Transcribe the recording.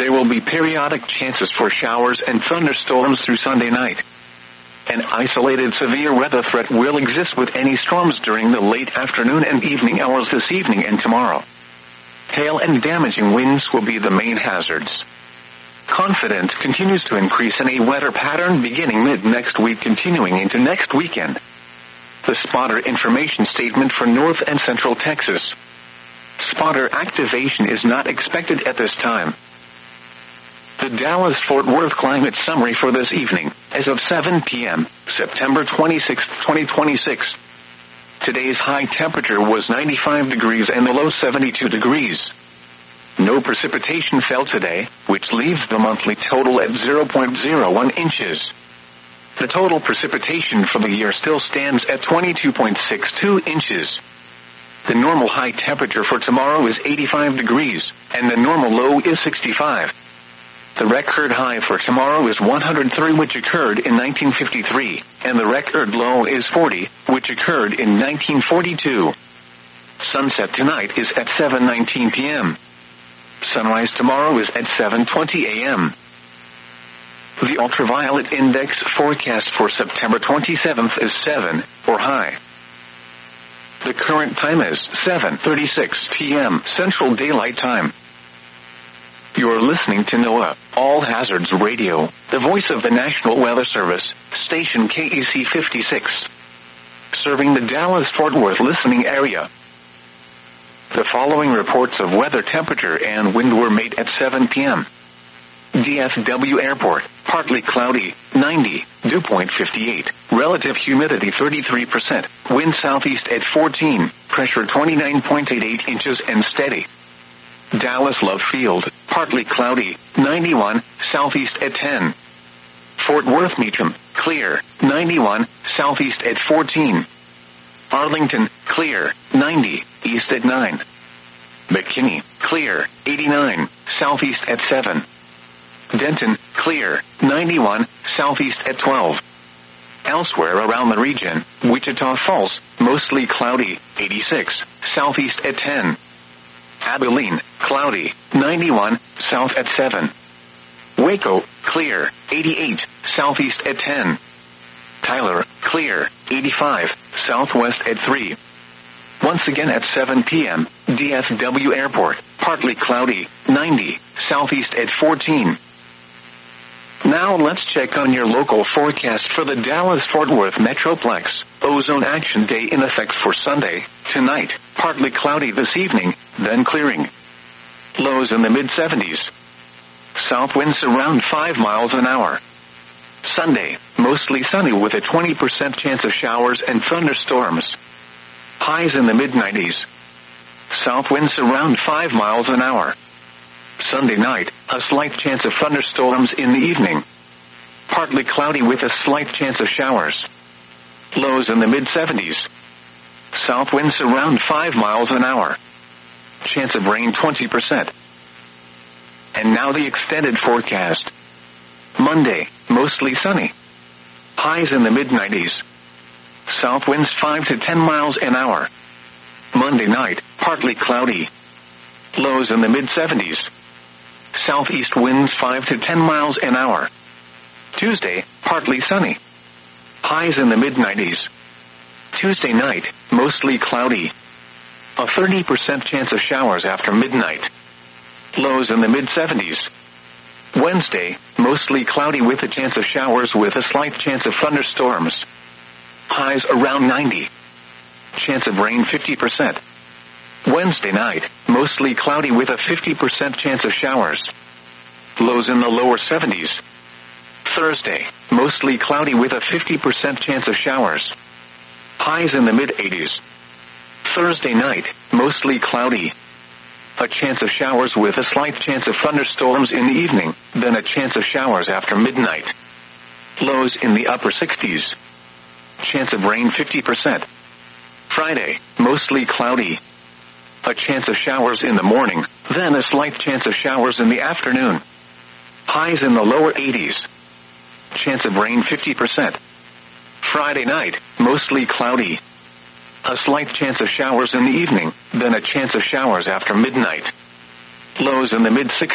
There will be periodic chances for showers and thunderstorms through Sunday night. An isolated severe weather threat will exist with any storms during the late afternoon and evening hours this evening and tomorrow. Hail and damaging winds will be the main hazards. Confidence continues to increase in a weather pattern beginning mid-next week continuing into next weekend. The spotter information statement for North and Central Texas. Spotter activation is not expected at this time. The Dallas-Fort Worth climate summary for this evening, as of 7 p.m., September 26, 2026. Today's high temperature was 95 degrees and the low 72 degrees. No precipitation fell today, which leaves the monthly total at 0.01 inches. The total precipitation for the year still stands at 22.62 inches. The normal high temperature for tomorrow is 85 degrees, and the normal low is 65. The record high for tomorrow is 103, which occurred in 1953, and the record low is 40, which occurred in 1942. Sunset tonight is at 7:19 p.m. Sunrise tomorrow is at 7:20 a.m. The ultraviolet index forecast for September 27th is 7, or high. The current time is 7:36 p.m. Central Daylight Time. You're listening to NOAA, All Hazards Radio, the voice of the National Weather Service, station KEC 56. Serving the Dallas-Fort Worth listening area. The following reports of weather temperature and wind were made at 7 p.m. DFW Airport, partly cloudy, 90, dew point 58, relative humidity 33%, wind southeast at 14, pressure 29.88 inches and steady. Dallas Love Field, partly cloudy, 91, southeast at 10. Fort Worth Meacham, clear, 91, southeast at 14. Arlington, clear, 90, east at 9. McKinney, clear, 89, southeast at 7. Denton, clear, 91, southeast at 12. Elsewhere around the region, Wichita Falls, mostly cloudy, 86, southeast at 10. Abilene, cloudy, 91, south at 7. Waco, clear, 88, southeast at 10. Tyler, clear, 85, southwest at 3. Once again at 7 p.m., DFW Airport, partly cloudy, 90, southeast at 14. Now let's check on your local forecast for the Dallas-Fort Worth Metroplex. Ozone Action Day in effect for Sunday, tonight, partly cloudy this evening, then clearing. Lows in the mid-70s. South winds around 5 miles an hour. Sunday, mostly sunny with a 20% chance of showers and thunderstorms. Highs in the mid-90s. South winds around 5 miles an hour. Sunday night, a slight chance of thunderstorms in the evening. Partly cloudy with a slight chance of showers. Lows in the mid-70s. South winds around 5 miles an hour. Chance of rain 20%. And now the extended forecast. Monday, mostly sunny. Highs in the mid-90s. South winds 5 to 10 miles an hour. Monday night, partly cloudy. Lows in the mid-70s. Southeast winds 5 to 10 miles an hour. Tuesday, partly sunny. Highs in the mid-90s. Tuesday night, mostly cloudy. A 30% chance of showers after midnight. Lows in the mid-70s. Wednesday, mostly cloudy with a chance of showers with a slight chance of thunderstorms. Highs around 90. Chance of rain 50%. Wednesday night, mostly cloudy with a 50% chance of showers. Lows in the lower 70s. Thursday, mostly cloudy with a 50% chance of showers. Highs in the mid-80s. Thursday night, mostly cloudy. A chance of showers with a slight chance of thunderstorms in the evening, then a chance of showers after midnight. Lows in the upper 60s. Chance of rain 50%. Friday, mostly cloudy. A chance of showers in the morning, then a slight chance of showers in the afternoon. Highs in the lower 80s. Chance of rain 50%. Friday night, mostly cloudy. A slight chance of showers in the evening, then a chance of showers after midnight. Lows in the mid-60s.